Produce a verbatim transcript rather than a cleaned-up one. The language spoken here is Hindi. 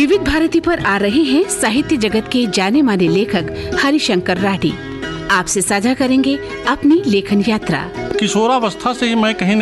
विविध भारती पर आ रहे हैं साहित्य जगत के जाने माने लेखक हरिशंकर राठी। आपसे साझा करेंगे अपनी लेखन यात्रा। किशोरावस्था से ही मैं कहीं न